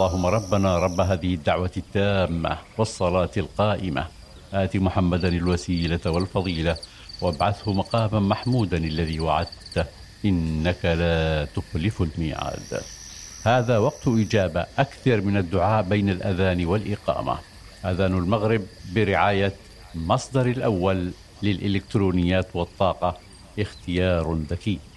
اللهم ربنا رب هذه الدعوة التامة والصلاة القائمة آت محمدا الوسيلة والفضيلة وابعثه مقاما محمودا الذي وعدته إنك لا تخلف الميعاد. هذا وقت إجابة، أكثر من الدعاء بين الأذان والإقامة. أذان المغرب برعاية مصدر الأول للإلكترونيات والطاقة، اختيار ذكي.